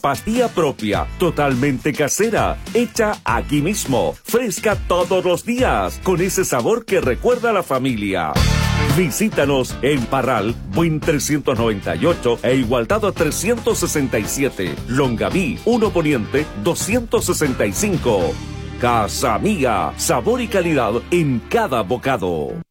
pastilla propia, totalmente casera, hecha aquí mismo, fresca todos los días, con ese sabor que recuerda a la familia. Visítanos en Parral, Buin 398 e Igualdad 367, Longaví 1 Poniente 265. Casa Mía, sabor y calidad en cada bocado.